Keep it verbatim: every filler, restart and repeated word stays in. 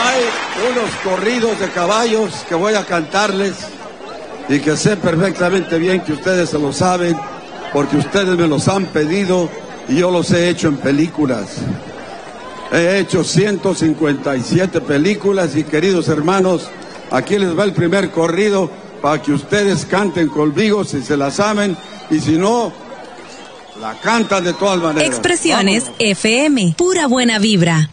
Hay unos corridos de caballos que voy a cantarles y que sé perfectamente bien que ustedes se lo saben, porque ustedes me los han pedido y yo los he hecho en películas. He hecho ciento cincuenta y siete películas y, queridos hermanos, aquí les va el primer corrido para que ustedes canten conmigo si se la saben, y si no, la cantan de todas maneras. Expresiones Vámonos. F M, pura buena vibra.